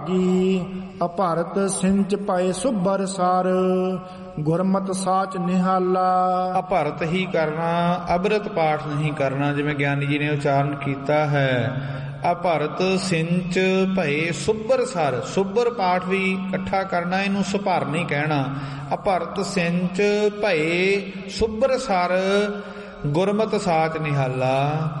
ਜੀ ਅਭਾਰਤ ਸਿੰਚ ਪਏ ਸੁਭਰ ਸਰ ਗੁਰਮਤਿ ਸਾਚ ਨਿਹਾਲਾ। ਅਭਾਰਤ ਹੀ ਕਰਨਾ, ਅਬਰਤ ਪਾਠ ਨਹੀਂ ਕਰਨਾ। ਜਿਵੇਂ ਗਿਆਨੀ ਜੀ ਨੇ ਉਚਾਰਨ ਕੀਤਾ ਹੈ, ਅਭਾਰਤ ਸਿੰਚ ਭਏ ਸੁਭਰ ਸਰ। ਸੁਭਰ ਪਾਠ ਵੀ ਇਕੱਠਾ ਕਰਨਾ, ਇਹਨੂੰ ਸੁਭਰ ਨਹੀਂ ਕਹਿਣਾ। ਅਭਾਰਤ ਸਿੰਚ ਭਏ ਸੁਭਰ ਸਰ ਗੁਰਮਤਿ ਸਾਚ ਨਿਹਾਲਾ।